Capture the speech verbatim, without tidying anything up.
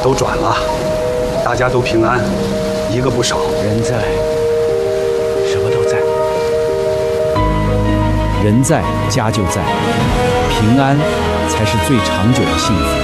都转了，大家都平安，一个不少。 人在，什么都在。 人在家就在，平安才是最长久的幸福。